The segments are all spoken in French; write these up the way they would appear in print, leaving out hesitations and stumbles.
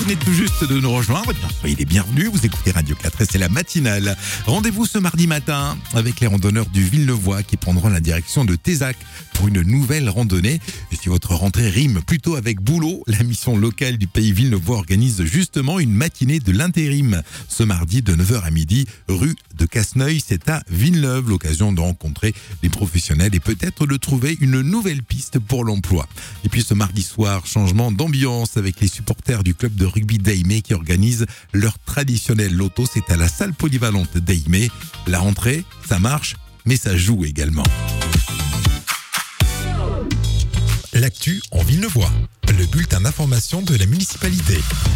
venez tout juste de nous rejoindre, bien soyez les bienvenus, vous écoutez Radio 4 et c'est la matinale. Rendez-vous ce mardi matin avec les randonneurs du Villenevois qui prendront la direction de Tézac pour une nouvelle randonnée. Et si votre rentrée rime plutôt avec boulot, la mission locale du pays Villenevois organise justement une matinée de l'intérim. Ce mardi de 9h à midi, rue de Casseneuil, c'est à Villeneuve, l'occasion de rencontrer les professionnels et peut-être de trouver une nouvelle piste pour l'emploi. Et puis ce mardi soir, changement d'ambiance avec les supporters du club de rugby d'Aimé qui organisent leur traditionnel loto. C'est à la salle polyvalente d'Aimé. La rentrée, ça marche, mais ça joue également. L'actu en Villenevois, le bulletin d'information de la municipalité.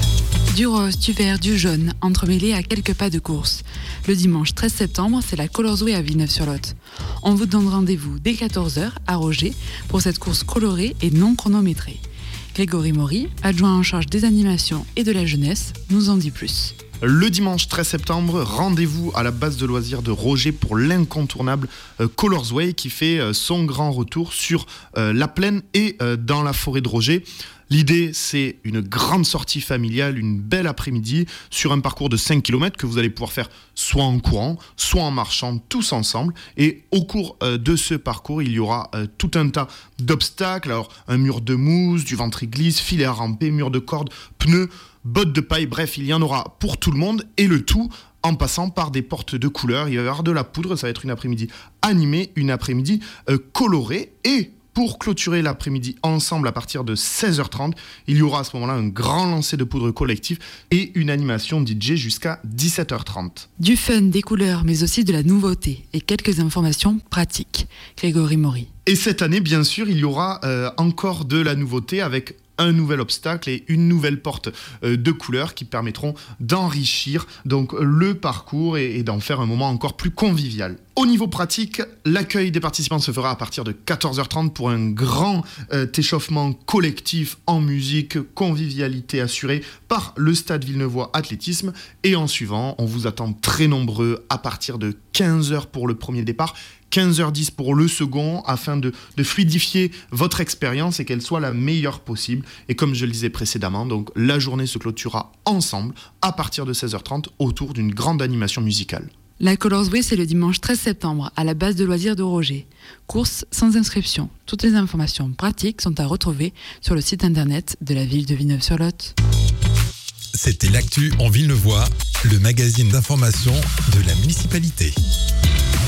Du rose, du vert, du jaune, entremêlés à quelques pas de course. Le dimanche 13 septembre, c'est la Colorway à Villeneuve-sur-Lot. On vous donne rendez-vous dès 14h à Roger pour cette course colorée et non chronométrée. Grégory Maury, adjoint en charge des animations et de la jeunesse, nous en dit plus. Le dimanche 13 septembre, rendez-vous à la base de loisirs de Roger pour l'incontournable Colorsway qui fait son grand retour sur la plaine et dans la forêt de Roger. L'idée, c'est une grande sortie familiale, une belle après-midi sur un parcours de 5 km que vous allez pouvoir faire soit en courant, soit en marchant tous ensemble. Et au cours de ce parcours, il y aura tout un tas d'obstacles. Alors, un mur de mousse, du ventre-glisse, filet à ramper, mur de corde, pneus, bottes de paille. Bref, il y en aura pour tout le monde et le tout en passant par des portes de couleurs. Il va y avoir de la poudre, ça va être une après-midi animée, une après-midi colorée et... Pour clôturer l'après-midi ensemble à partir de 16h30, il y aura à ce moment-là un grand lancer de poudre collectif et une animation DJ jusqu'à 17h30. Du fun, des couleurs, mais aussi de la nouveauté et quelques informations pratiques. Grégory Maury. Et cette année, bien sûr, il y aura encore de la nouveauté avec un nouvel obstacle et une nouvelle porte de couleurs qui permettront d'enrichir donc le parcours et d'en faire un moment encore plus convivial. Au niveau pratique, l'accueil des participants se fera à partir de 14h30 pour un grand échauffement collectif en musique, convivialité assurée par le Stade Villenevois Athlétisme. Et en suivant, on vous attend très nombreux à partir de 15h pour le premier départ, 15h10 pour le second, afin de fluidifier votre expérience et qu'elle soit la meilleure possible. Et comme je le disais précédemment, donc la journée se clôturera ensemble à partir de 16h30 autour d'une grande animation musicale. La Colorsway, c'est le dimanche 13 septembre à la base de loisirs de Roger. Course sans inscription. Toutes les informations pratiques sont à retrouver sur le site internet de la ville de Villeneuve-sur-Lot. C'était l'actu en Villenevois, le magazine d'information de la municipalité.